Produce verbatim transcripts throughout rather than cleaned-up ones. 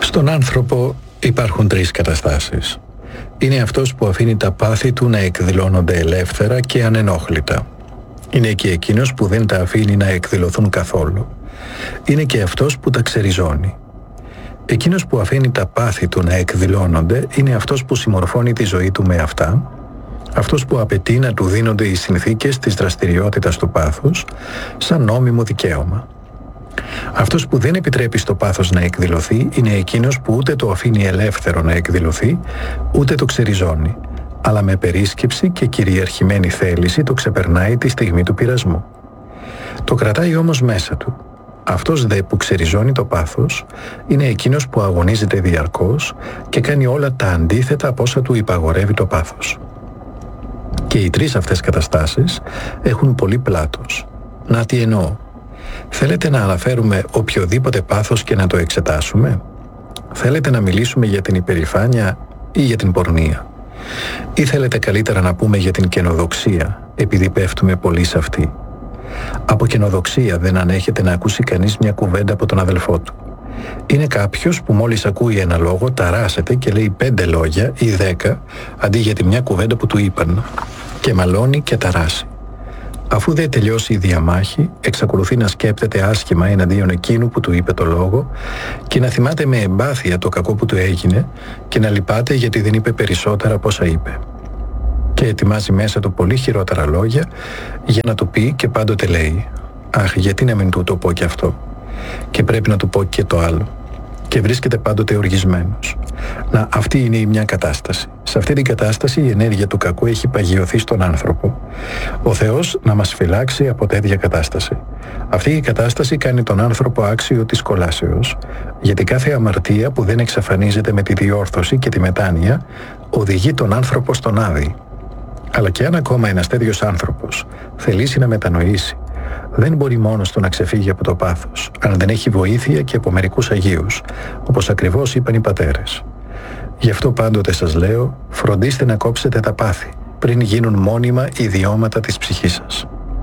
Στον άνθρωπο υπάρχουν τρεις καταστάσεις. Είναι αυτός που αφήνει τα πάθη του να εκδηλώνονται ελεύθερα και ανενόχλητα. Είναι και εκείνος που δεν τα αφήνει να εκδηλωθούν καθόλου. Είναι και αυτός που τα ξεριζώνει. Εκείνος που αφήνει τα πάθη του να εκδηλώνονται είναι αυτός που συμμορφώνει τη ζωή του με αυτά, αυτός που απαιτεί να του δίνονται οι συνθήκες της δραστηριότητας του πάθους σαν νόμιμο δικαίωμα. Αυτός που δεν επιτρέπει στο πάθος να εκδηλωθεί είναι εκείνος που ούτε το αφήνει ελεύθερο να εκδηλωθεί, ούτε το ξεριζώνει, αλλά με περίσκεψη και κυριαρχημένη θέληση το ξεπερνάει τη στιγμή του πειρασμού. Το κρατάει όμως μέσα του. Αυτός δε που ξεριζώνει το πάθος είναι εκείνος που αγωνίζεται διαρκώς και κάνει όλα τα αντίθετα από όσα του υπαγορεύει το πάθος. Και οι τρεις αυτές καταστάσεις έχουν πολύ πλάτος. Να τι εννοώ. Θέλετε να αναφέρουμε οποιοδήποτε πάθος και να το εξετάσουμε? Θέλετε να μιλήσουμε για την υπερηφάνεια ή για την πορνεία? Ή θέλετε καλύτερα να πούμε για την καινοδοξία, επειδή πέφτουμε πολύ σε αυτή? Από καινοδοξία δεν ανέχεται να ακούσει κανείς μια κουβέντα από τον αδελφό του. Είναι κάποιος που μόλις ακούει ένα λόγο ταράσεται και λέει πέντε λόγια ή δέκα αντί για τη μια κουβέντα που του είπαν, και μαλώνει και ταράσει. Αφού δεν τελειώσει η διαμάχη, εξακολουθεί να σκέπτεται άσχημα εναντίον εκείνου που του είπε το λόγο και να θυμάται με εμπάθεια το κακό που του έγινε και να λυπάται γιατί δεν είπε περισσότερα από όσα είπε. Και ετοιμάζει μέσα του πολύ χειρότερα λόγια για να του πει και πάντοτε λέει «Αχ, γιατί να μην του το πω και αυτό» και πρέπει να του πω και το άλλο. Και βρίσκεται πάντοτε οργισμένος. Να, αυτή είναι η μια κατάσταση. Σε αυτή την κατάσταση η ενέργεια του κακού έχει παγιωθεί στον άνθρωπο. Ο Θεός να μας φυλάξει από τέτοια κατάσταση. Αυτή η κατάσταση κάνει τον άνθρωπο άξιο της κολάσεως, γιατί κάθε αμαρτία που δεν εξαφανίζεται με τη διόρθωση και τη μετάνοια οδηγεί τον άνθρωπο στον άδη. Αλλά και αν ακόμα ένας τέτοιος άνθρωπος θελήσει να μετανοήσει, δεν μπορεί μόνος του να ξεφύγει από το πάθος, αν δεν έχει βοήθεια και από μερικούς Αγίους, όπως ακριβώς είπαν οι πατέρες. Γι' αυτό πάντοτε σας λέω, φροντίστε να κόψετε τα πάθη, πριν γίνουν μόνιμα ιδιώματα της ψυχής σας.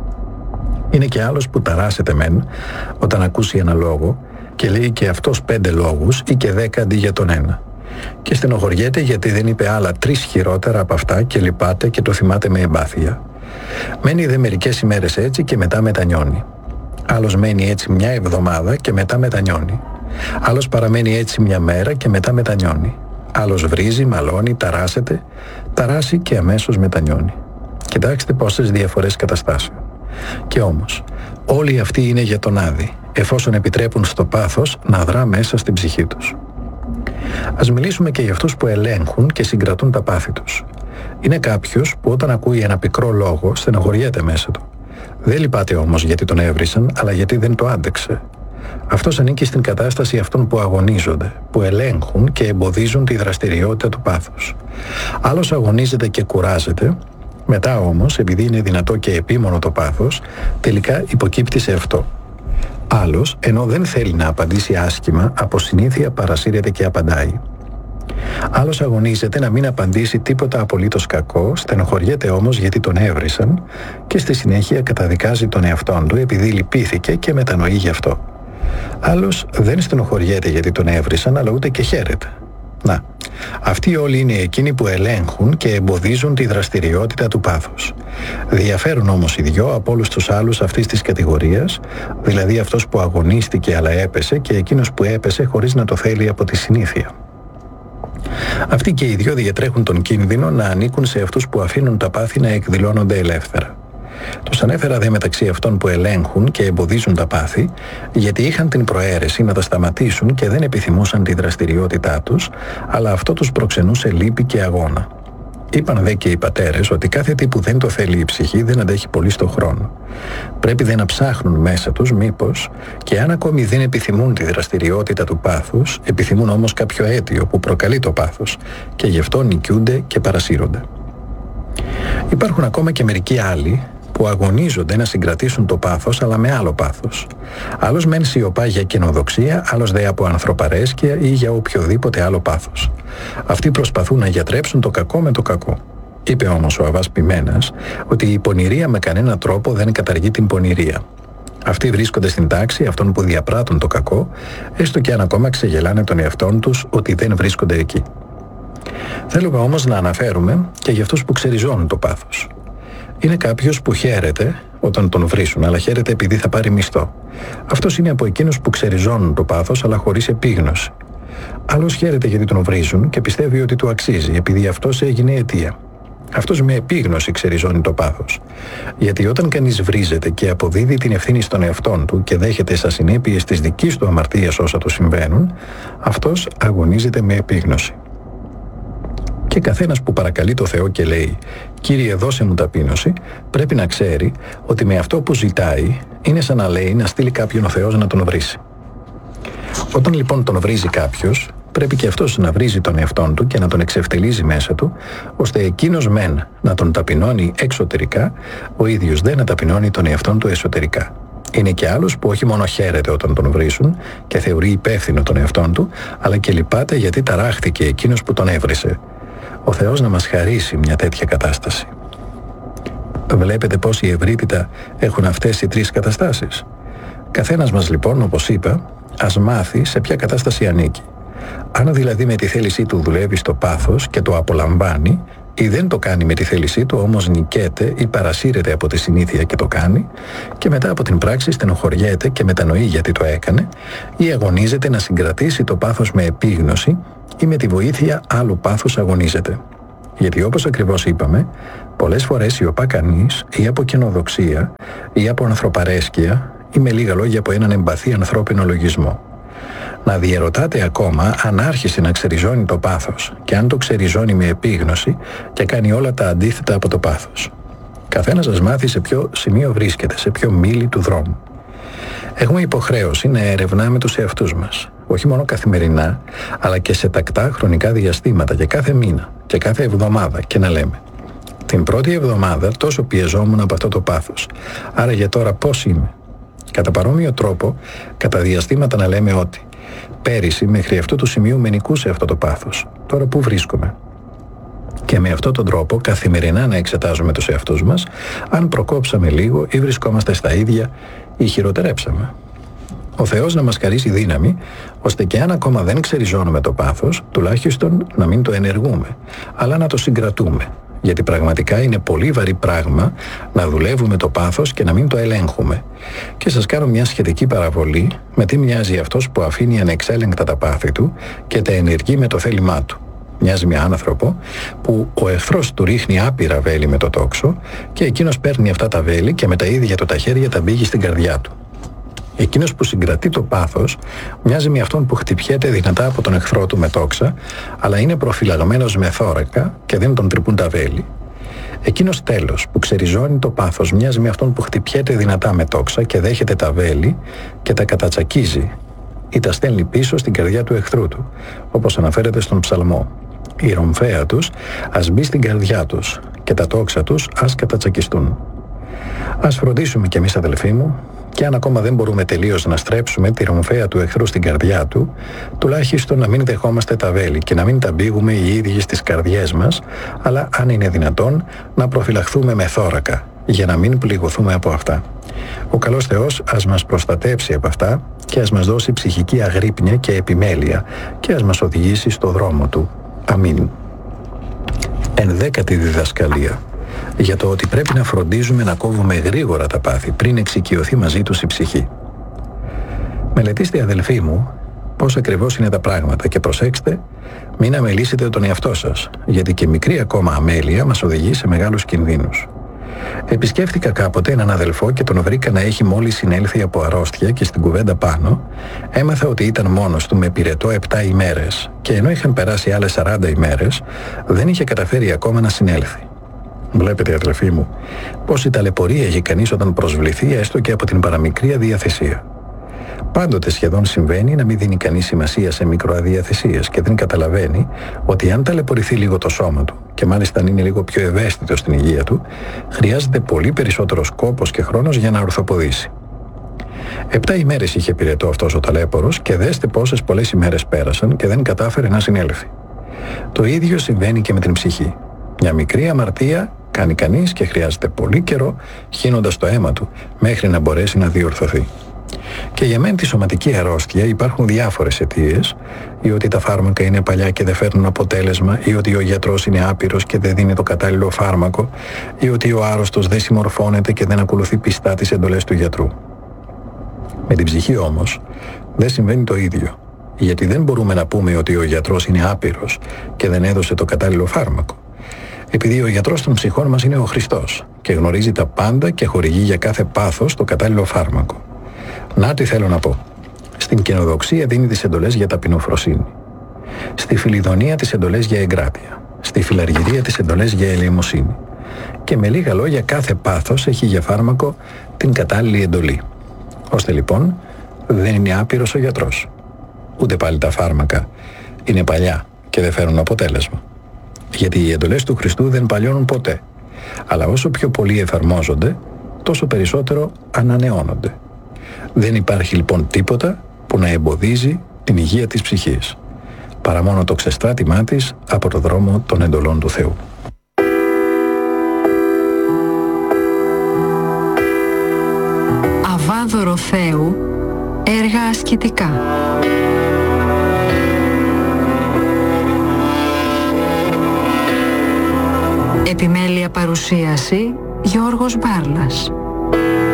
Είναι και άλλος που ταράσεται μεν, όταν ακούσει ένα λόγο, και λέει και αυτός πέντε λόγους ή και δέκα αντί για τον ένα. Και στενοχωριέται γιατί δεν είπε άλλα τρεις χειρότερα από αυτά και λυπάται και το θυμάται με εμπάθεια. Μένει δε μερικές ημέρες έτσι και μετά μετανιώνει. Άλλος μένει έτσι μια εβδομάδα και μετά μετανιώνει. Άλλος παραμένει έτσι μια μέρα και μετά μετανιώνει. Άλλος βρίζει, μαλώνει, ταράσεται, ταράσει και αμέσως μετανιώνει. Κοιτάξτε πόσες διαφορές καταστάσεων. Και όμως, όλοι αυτοί είναι για τον άδη, εφόσον επιτρέπουν στο πάθος να δρά μέσα στην ψυχή τους. Ας μιλήσουμε και για αυτούς που ελέγχουν και συγκρατούν τα πάθη τους. Είναι κάποιος που όταν ακούει ένα πικρό λόγο στενοχωριέται μέσα του. Δεν λυπάται όμως γιατί τον έβρισαν, αλλά γιατί δεν το άντεξε. Αυτός ανήκει στην κατάσταση αυτών που αγωνίζονται, που ελέγχουν και εμποδίζουν τη δραστηριότητα του πάθους. Άλλος αγωνίζεται και κουράζεται, μετά όμως, επειδή είναι δυνατό και επίμονο το πάθος, τελικά υποκύπτει σε αυτό. Άλλος, ενώ δεν θέλει να απαντήσει άσχημα, από συνήθεια παρασύρεται και απαντάει. Άλλος αγωνίζεται να μην απαντήσει τίποτα απολύτως κακό, στενοχωριέται όμως γιατί τον έβρισαν και στη συνέχεια καταδικάζει τον εαυτόν του επειδή λυπήθηκε και μετανοεί γι' αυτό. Άλλος δεν στενοχωριέται γιατί τον έβρισαν, αλλά ούτε και χαίρεται. Να, αυτοί όλοι είναι εκείνοι που ελέγχουν και εμποδίζουν τη δραστηριότητα του πάθους. Διαφέρουν όμως οι δυο από όλους τους άλλους αυτής της κατηγορίας, δηλαδή αυτός που αγωνίστηκε αλλά έπεσε και εκείνος που έπεσε χωρίς να το θέλει από τη συνήθεια. Αυτοί και οι δυο διατρέχουν τον κίνδυνο να ανήκουν σε αυτούς που αφήνουν τα πάθη να εκδηλώνονται ελεύθερα. Τους ανέφερα δε μεταξύ αυτών που ελέγχουν και εμποδίζουν τα πάθη, γιατί είχαν την προαίρεση να τα σταματήσουν και δεν επιθυμούσαν τη δραστηριότητά τους, αλλά αυτό τους προξενούσε λύπη και αγώνα. Είπαν δε και οι πατέρες ότι κάθε τι που δεν το θέλει η ψυχή δεν αντέχει πολύ στο χρόνο. Πρέπει δε να ψάχνουν μέσα τους μήπως, και αν ακόμη δεν επιθυμούν τη δραστηριότητα του πάθους, επιθυμούν όμως κάποιο αίτιο που προκαλεί το πάθος και γι' αυτό νικιούνται και παρασύρονται. Υπάρχουν ακόμα και μερικοί άλλοι που αγωνίζονται να συγκρατήσουν το πάθος, αλλά με άλλο πάθος. Άλλος μεν σιωπά για καινοδοξία, άλλος δε από ανθρωπαρέσκεια ή για οποιοδήποτε άλλο πάθος. Αυτοί προσπαθούν να γιατρέψουν το κακό με το κακό. Είπε όμως ο Αββάς Ποιμένας ότι η πονηρία με κανένα τρόπο δεν καταργεί την πονηρία. Αυτοί βρίσκονται στην τάξη αυτών που διαπράττουν το κακό, έστω και αν ακόμα ξεγελάνε τον εαυτόν τους ότι δεν βρίσκονται εκεί. Θέλουμε όμως να αναφέρουμε και για αυτούς που ξεριζώνουν το πάθος. Είναι κάποιος που χαίρεται όταν τον βρίσουν, αλλά χαίρεται επειδή θα πάρει μισθό. Αυτός είναι από εκείνους που ξεριζώνουν το πάθος, αλλά χωρίς επίγνωση. Άλλος χαίρεται γιατί τον βρίζουν και πιστεύει ότι του αξίζει, επειδή αυτός έγινε αιτία. Αυτός με επίγνωση ξεριζώνει το πάθος. Γιατί όταν κανείς βρίζεται και αποδίδει την ευθύνη στον εαυτόν του και δέχεται σαν συνέπειες της δικής του αμαρτίας όσα του συμβαίνουν, αυτός αγωνίζεται με επίγνωση. Και καθένας που παρακαλεί το Θεό και λέει «Κύριε, δώσε μου ταπείνωση», πρέπει να ξέρει ότι με αυτό που ζητάει είναι σαν να λέει να στείλει κάποιον ο Θεός να τον βρίσει. Όταν λοιπόν τον βρίζει κάποιος, πρέπει και αυτός να βρίζει τον εαυτόν του και να τον εξευτελίζει μέσα του, ώστε εκείνος μεν να τον ταπεινώνει εξωτερικά, ο ίδιος δεν να ταπεινώνει τον εαυτόν του εσωτερικά. Είναι και άλλος που όχι μόνο χαίρεται όταν τον βρίσουν και θεωρεί υπεύθυνο τον εαυτόν του, αλλά και λυπάται γιατί ταράχθηκε εκείνος που τον έβρισε. Ο Θεός να μας χαρίσει μια τέτοια κατάσταση. Βλέπετε πόση ευρύτητα έχουν αυτές οι τρεις καταστάσεις. Καθένας μας λοιπόν, όπως είπα, ας μάθει σε ποια κατάσταση ανήκει. Αν δηλαδή με τη θέλησή του δουλεύει στο πάθος και το απολαμβάνει, ή δεν το κάνει με τη θέλησή του, όμως νικέται ή παρασύρεται από τη συνήθεια και το κάνει, και μετά από την πράξη στενοχωριέται και μετανοεί γιατί το έκανε, ή αγωνίζεται να συγκρατήσει το πάθος με επίγνωση ή με τη βοήθεια άλλου πάθους αγωνίζεται. Γιατί όπως ακριβώς είπαμε, πολλές φορές σιωπά κανείς ή από καινοδοξία ή από ανθρωπαρέσκεια ή με λίγα λόγια από έναν εμπαθή ανθρώπινο λογισμό. Να διερωτάτε ακόμα αν άρχισε να ξεριζώνει το πάθος και αν το ξεριζώνει με επίγνωση και κάνει όλα τα αντίθετα από το πάθος. Καθένας σας μάθει σε ποιο σημείο βρίσκεται, σε ποιο μίλι του δρόμου. Έχουμε υποχρέωση να ερευνάμε τους εαυτούς μας, όχι μόνο καθημερινά, αλλά και σε τακτά χρονικά διαστήματα και κάθε μήνα και κάθε εβδομάδα και να λέμε την πρώτη εβδομάδα τόσο πιεζόμουν από αυτό το πάθος, άρα για τώρα πώς είμαι. Κατά παρόμοιο τρόπο, κατά διαστήματα να λέμε ότι πέρυσι μέχρι αυτού του σημείου με νικούσε αυτό το πάθος, τώρα πού βρίσκομαι. Και με αυτόν τον τρόπο καθημερινά να εξετάζουμε τους εαυτούς μας, αν προκόψαμε λίγο ή βρισκόμαστε στα ίδια ή χειροτερέψαμε. Ο Θεός να μας χαρίσει δύναμη, ώστε και αν ακόμα δεν ξεριζώνουμε το πάθος, τουλάχιστον να μην το ενεργούμε, αλλά να το συγκρατούμε. Γιατί πραγματικά είναι πολύ βαρύ πράγμα να δουλεύουμε το πάθος και να μην το ελέγχουμε. Και σας κάνω μια σχετική παραβολή με τι μοιάζει αυτός που αφήνει ανεξέλεγκτα τα πάθη του και τα ενεργεί με το θέλημά του. Μοιάζει με άνθρωπο που ο εχθρός του ρίχνει άπειρα βέλη με το τόξο και εκείνος παίρνει αυτά τα βέλη και με τα ίδια του τα χέρια τα μπήγει στην καρδιά του. Εκείνος που συγκρατεί το πάθος μοιάζει με αυτόν που χτυπιέται δυνατά από τον εχθρό του με τόξα, αλλά είναι προφυλαγμένος με θώρακα και δεν τον τρυπούν τα βέλη. Εκείνος τέλος που ξεριζώνει το πάθος μοιάζει με αυτόν που χτυπιέται δυνατά με τόξα και δέχεται τα βέλη και τα κατατσακίζει ή τα στέλνει πίσω στην καρδιά του εχθρού του, όπως αναφέρεται στον ψαλμό. Η ρομφαία τους ας μπει στην καρδιά τους και τα τόξα τους ας κατατσακιστούν. Ας φροντίσουμε κι εμείς, αδελφοί μου, και αν ακόμα δεν μπορούμε τελείως να στρέψουμε τη ρομφαία του εχθρού στην καρδιά του, τουλάχιστον να μην δεχόμαστε τα βέλη και να μην τα μπήγουμε οι ίδιοι στις καρδιές μας, αλλά αν είναι δυνατόν να προφυλαχθούμε με θώρακα, για να μην πληγωθούμε από αυτά. Ο καλός Θεός ας μας προστατεύσει από αυτά και ας μας δώσει ψυχική αγρύπνια και επιμέλεια και ας μας οδηγήσει στο δρόμο Του. Αμήν. Ενδέκατη διδασκαλία. Για το ότι πρέπει να φροντίζουμε να κόβουμε γρήγορα τα πάθη πριν εξοικειωθεί μαζί τους η ψυχή. Μελετήστε, αδελφοί μου, πώς ακριβώς είναι τα πράγματα και προσέξτε, μην αμελήσετε τον εαυτό σας, γιατί και μικρή ακόμα αμέλεια μας οδηγεί σε μεγάλους κινδύνους. Επισκέφθηκα κάποτε έναν αδελφό και τον βρήκα να έχει μόλις συνέλθει από αρρώστια και στην κουβέντα πάνω έμαθα ότι ήταν μόνος του με πυρετό επτά ημέρες και ενώ είχαν περάσει άλλες σαράντα ημέρες δεν είχε καταφέρει ακόμα να συνέλθει. Βλέπετε, αδελφοί μου, πόση ταλαιπωρία έχει κανείς όταν προσβληθεί έστω και από την παραμικρή αδιαθεσία. Πάντοτε σχεδόν συμβαίνει να μην δίνει κανείς σημασία σε μικροαδιαθεσίες και δεν καταλαβαίνει ότι αν ταλαιπωρηθεί λίγο το σώμα του και μάλιστα αν είναι λίγο πιο ευαίσθητο στην υγεία του, χρειάζεται πολύ περισσότερος κόπος και χρόνος για να ορθοποδήσει. Επτά ημέρες είχε πυρετό αυτός ο ταλέπορος και δέστε πόσες πολλές ημέρες πέρασαν και δεν κατάφερε να συνέλθει. Το ίδιο συμβαίνει και με την ψυχή. Μια μικρή αμαρτία κάνει κανείς και χρειάζεται πολύ καιρό χύνοντας το αίμα του μέχρι να μπορέσει να διορθωθεί. Και για μεν τη σωματική αρρώστια υπάρχουν διάφορες αιτίες, ή ότι τα φάρμακα είναι παλιά και δεν φέρνουν αποτέλεσμα, ή ότι ο γιατρός είναι άπειρος και δεν δίνει το κατάλληλο φάρμακο, ή ότι ο άρρωστος δεν συμμορφώνεται και δεν ακολουθεί πιστά τις εντολές του γιατρού. Με την ψυχή όμως δεν συμβαίνει το ίδιο, γιατί δεν μπορούμε να πούμε ότι ο γιατρός είναι άπειρος και δεν έδωσε το κατάλληλο φάρμακο, επειδή ο γιατρός των ψυχών μας είναι ο Χριστός και γνωρίζει τα πάντα και χορηγεί για κάθε πάθος το κατάλληλο φάρμακο. Να τι θέλω να πω. Στην καινοδοξία δίνει τις εντολές για ταπεινοφροσύνη. Στη φιλιδονία τις εντολές για εγκράτεια. Στη φιλαργυρία τις εντολές για ελεημοσύνη. Και με λίγα λόγια κάθε πάθος έχει για φάρμακο την κατάλληλη εντολή. Ώστε λοιπόν δεν είναι άπειρος ο γιατρός. Ούτε πάλι τα φάρμακα είναι παλιά και δεν φέρουν αποτέλεσμα. Γιατί οι εντολές του Χριστού δεν παλιώνουν ποτέ. Αλλά όσο πιο πολύ εφαρμόζονται, τόσο περισσότερο ανανεώνονται. Δεν υπάρχει λοιπόν τίποτα που να εμποδίζει την υγεία της ψυχής, παρά μόνο το ξεστράτημά της από το δρόμο των εντολών του Θεού. Αβάδωρο Θεού, έργα ασκητικά. Επιμέλεια παρουσίαση Γιώργος Μπάρλας.